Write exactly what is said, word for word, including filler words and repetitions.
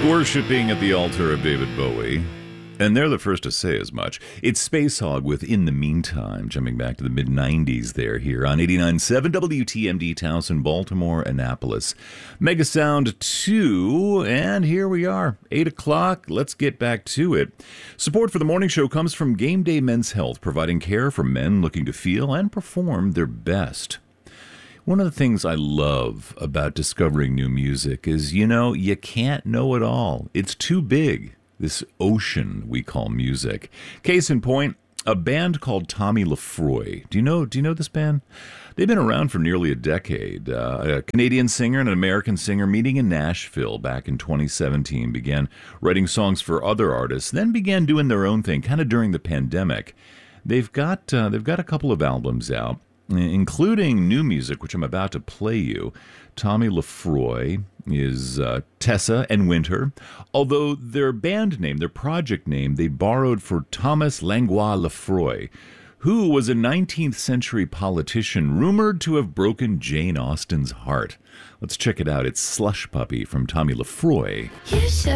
Worshipping at the altar of David Bowie. And they're the first to say as much. It's Space Hog with In the Meantime, jumping back to the mid nineties there here on eighty-nine point seven W T M D Towson, Baltimore, Annapolis. Mega Sound two, and here we are, eight o'clock. Let's get back to it. Support for the morning show comes from Game Day Men's Health, providing care for men looking to feel and perform their best. One of the things I love about discovering new music is, you know, you can't know it all. It's too big, this ocean we call music. Case in point, a band called Tommy Lefroy. Do you know, do you know this band? They've been around for nearly a decade. Uh, a Canadian singer and an American singer meeting in Nashville back in twenty seventeen, began writing songs for other artists, then began doing their own thing, kind of during the pandemic. They've got, uh, they've got a couple of albums out, including new music, which I'm about to play you. Tommy Lefroy is uh, Tessa and Winter, although their band name, their project name, they borrowed for Thomas Langlois Lefroy, who was a nineteenth century politician rumored to have broken Jane Austen's heart. Let's check it out. It's Slush Puppy from Tommy Lefroy. You should